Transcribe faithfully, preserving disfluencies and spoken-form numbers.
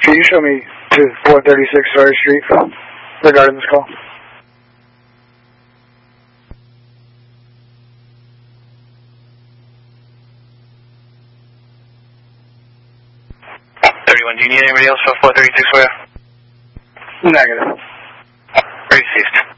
Can you show me to four thirty-six Story Street regarding this call? thirty-one, do you need anybody else for four thirty-six for you? Negative. Received.